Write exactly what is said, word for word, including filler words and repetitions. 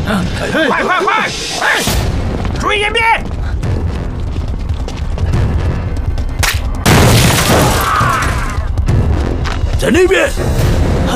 快快快！哎，注意掩边！ 在那边。